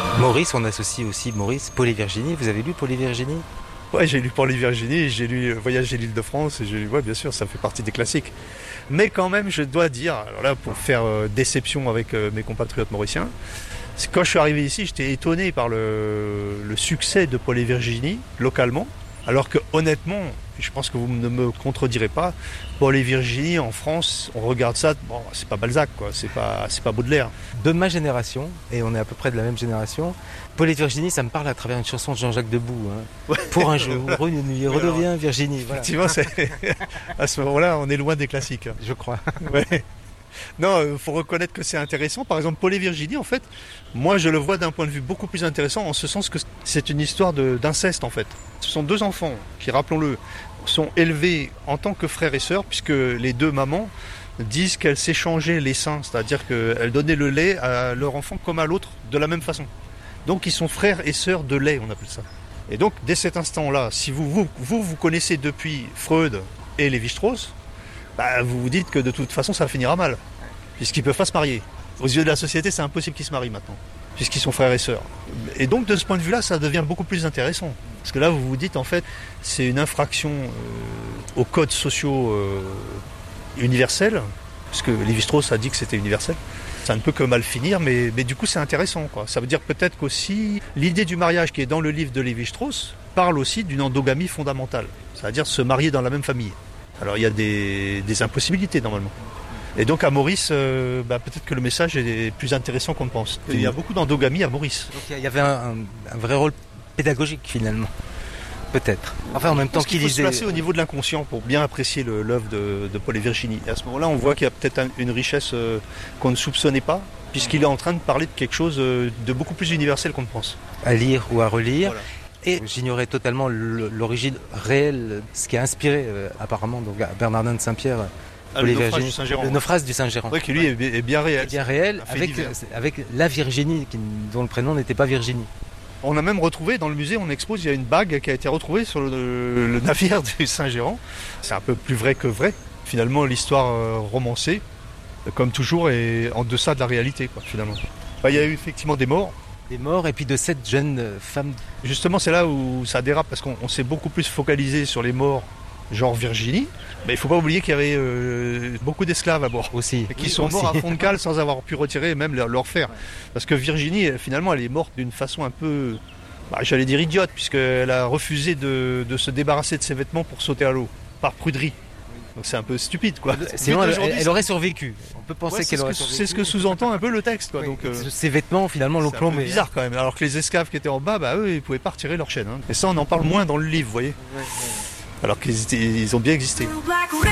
Maurice, on associe aussi Maurice, Paul et Virginie. Vous avez lu Paul et Virginie? Ouais, j'ai lu Paul et Virginie, j'ai lu Voyage à l'Île-de-France, ouais, bien sûr, ça fait partie des classiques. Mais quand même, je dois dire, alors là, pour faire déception avec mes compatriotes mauriciens, c'est quand je suis arrivé ici, j'étais étonné par le succès de Paul et Virginie, localement, alors que honnêtement, je pense que vous ne me contredirez pas, Paul et Virginie en France, on regarde ça, bon, c'est pas Balzac, quoi, c'est pas Baudelaire. De ma génération, et on est à peu près de la même génération, Paul et Virginie, ça me parle à travers une chanson de Jean-Jacques Debout. Hein. Ouais. Pour un jour, une nuit, redeviens Virginie. Voilà. Effectivement, à ce moment-là, on est loin des classiques. Je crois. Ouais. Non, faut reconnaître que c'est intéressant. Par exemple, Paul et Virginie, en fait, moi je le vois d'un point de vue beaucoup plus intéressant, en ce sens que c'est une histoire d'inceste, en fait. Ce sont deux enfants qui, rappelons-le, sont élevés en tant que frères et sœurs, puisque les deux mamans disent qu'elles s'échangeaient les seins, c'est-à-dire qu'elles donnaient le lait à leur enfant comme à l'autre, de la même façon. Donc ils sont frères et sœurs de lait, on appelle ça. Et donc, dès cet instant-là, si vous connaissez depuis Freud et Lévi-Strauss, bah, vous vous dites que de toute façon ça finira mal, puisqu'ils ne peuvent pas se marier. Aux yeux de la société, c'est impossible qu'ils se marient maintenant, puisqu'ils sont frères et sœurs. Et donc de ce point de vue-là, ça devient beaucoup plus intéressant. Parce que là, vous vous dites, en fait, c'est une infraction aux codes sociaux universels, puisque Lévi-Strauss a dit que c'était universel. Ça ne peut que mal finir, mais du coup c'est intéressant, quoi. Ça veut dire peut-être qu'aussi, l'idée du mariage qui est dans le livre de Lévi-Strauss parle aussi d'une endogamie fondamentale, c'est-à-dire se marier dans la même famille. Alors il y a des impossibilités normalement. Et donc à Maurice, peut-être que le message est plus intéressant qu'on ne pense. Il y a beaucoup d'endogamie à Maurice. Donc il y avait un vrai rôle pédagogique finalement, peut-être. Enfin en même temps qu'il disait... Il faut se placer au niveau de l'inconscient pour bien apprécier l'œuvre de Paul et Virginie. Et à ce moment-là, on voit qu'il y a peut-être une richesse qu'on ne soupçonnait pas, puisqu'il est en train de parler de quelque chose de beaucoup plus universel qu'on ne pense. À lire ou à relire. Voilà. Et j'ignorais totalement l'origine réelle, ce qui a inspiré apparemment donc, Bernardin de Saint-Pierre, le naufrage du Saint-Géran. Oui, qui lui est bien réel. Bien réel, avec la Virginie, dont le prénom n'était pas Virginie. On a même retrouvé, dans le musée, on expose, il y a une bague qui a été retrouvée sur le navire du Saint-Géran. C'est un peu plus vrai que vrai. Finalement, l'histoire romancée, comme toujours, est en deçà de la réalité, quoi, finalement. Il y a eu effectivement des morts. Des morts et puis de 7 jeunes femmes. Justement, c'est là où ça dérape, parce qu'on s'est beaucoup plus focalisé sur les morts, genre Virginie. Mais il ne faut pas oublier qu'il y avait beaucoup d'esclaves à bord. Aussi. Qui sont morts à fond de cale sans avoir pu retirer même leur fer. Parce que Virginie, finalement, elle est morte d'une façon un peu, j'allais dire idiote, puisqu'elle a refusé de se débarrasser de ses vêtements pour sauter à l'eau, par pruderie. Donc c'est un peu stupide, quoi. Sinon, elle aurait survécu. On peut penser qu'elle aurait survécu. C'est ce que sous-entend un peu le texte, quoi. Oui, donc, ces vêtements, finalement, l'ont plombé. C'est bizarre quand même. Alors que les esclaves qui étaient en bas, eux, ils pouvaient pas retirer leur chaîne. Hein. Et ça, on en parle moins dans le livre, vous voyez. Alors qu'ils ont bien existé.